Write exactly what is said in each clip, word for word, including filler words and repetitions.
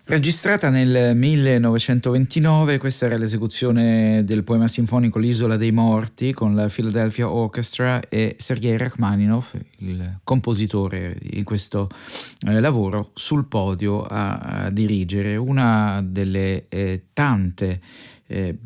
Registrata nel millenovecentoventinove, questa era l'esecuzione del poema sinfonico L'isola dei morti con la Philadelphia Orchestra e Sergei Rachmaninov, il compositore di questo eh, lavoro, sul podio a, a dirigere una delle eh, tante eh,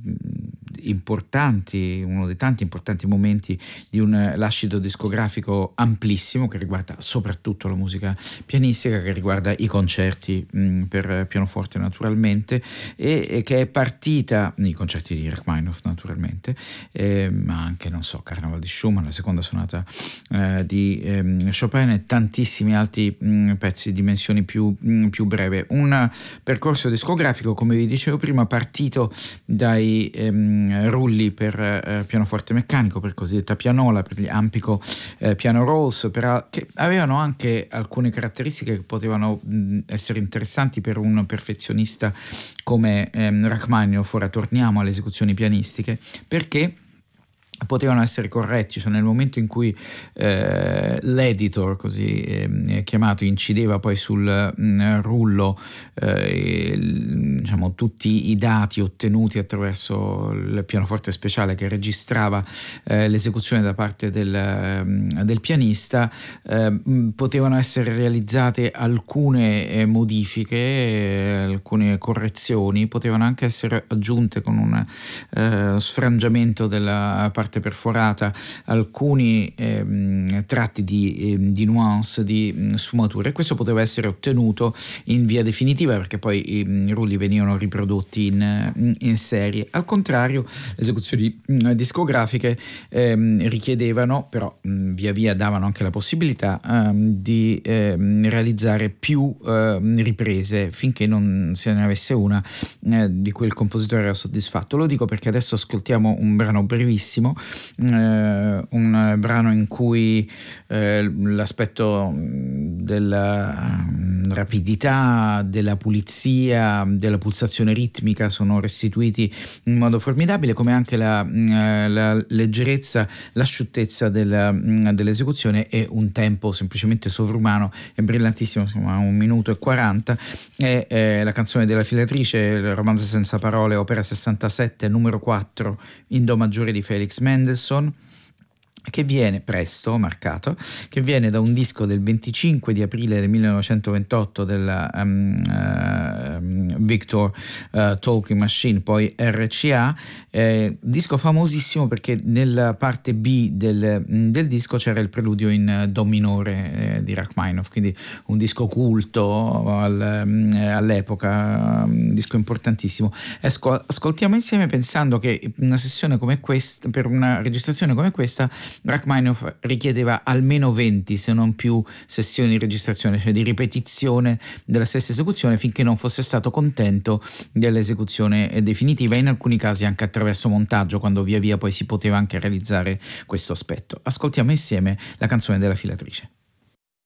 importanti, uno dei tanti importanti momenti di un lascito discografico amplissimo che riguarda soprattutto la musica pianistica, che riguarda i concerti mh, per pianoforte naturalmente, e, e che è partita, i concerti di Rachmaninov naturalmente, eh, ma anche, non so, Carnaval di Schumann, la seconda sonata eh, di eh, Chopin e tantissimi altri mh, pezzi di dimensioni più, mh, più breve. Un percorso discografico, come vi dicevo prima, partito dai ehm, rulli per eh, pianoforte meccanico, per cosiddetta pianola, per gli Ampico eh, Piano Rolls, per, che avevano anche alcune caratteristiche che potevano mh, essere interessanti per un perfezionista come ehm, Rachmaninov. Ora torniamo alle esecuzioni pianistiche, perché potevano essere corretti, cioè nel momento in cui eh, l'editor, così eh, chiamato, incideva poi sul mh, rullo eh, il, diciamo, tutti i dati ottenuti attraverso il pianoforte speciale che registrava eh, l'esecuzione da parte del, mh, del pianista, eh, mh, potevano essere realizzate alcune eh, modifiche, eh, alcune correzioni, potevano anche essere aggiunte con un eh, sfrangiamento della parte perforata alcuni ehm, tratti di, ehm, di nuance, di mh, sfumature, e questo poteva essere ottenuto in via definitiva, perché poi i mh, rulli venivano riprodotti in, in, in serie. Al contrario, le esecuzioni mh, discografiche ehm, richiedevano, però mh, via via davano anche la possibilità ehm, di ehm, realizzare più ehm, riprese finché non se ne avesse una eh, di cui il compositore era soddisfatto. Lo dico perché adesso ascoltiamo un brano brevissimo, Uh, un brano in cui uh, l'aspetto della um, rapidità, della pulizia, della pulsazione ritmica sono restituiti in modo formidabile, come anche la, uh, la leggerezza, l'asciuttezza della, uh, dell'esecuzione, e un tempo semplicemente sovrumano e brillantissimo, insomma un minuto e quaranta. È eh, la canzone della Filatrice, il romanzo senza parole, opera sessantasette, numero quattro in do maggiore di Felix Mendelssohn, che viene presto marcato, che viene da un disco del venticinque di aprile del millenovecentoventotto della um, uh, Victor uh, Talking Machine, poi R C A, eh, disco famosissimo perché nella parte B del, del disco c'era il preludio in do minore eh, di Rachmaninov, quindi un disco culto al, um, all'epoca, un disco importantissimo. Esco, ascoltiamo insieme, pensando che una sessione come questa, per una registrazione come questa, Rachmaninov richiedeva almeno venti, se non più, sessioni di registrazione, cioè di ripetizione della stessa esecuzione, finché non fosse stato contento dell'esecuzione definitiva, in alcuni casi anche attraverso montaggio, quando via via poi si poteva anche realizzare questo aspetto. Ascoltiamo insieme la canzone della Filatrice.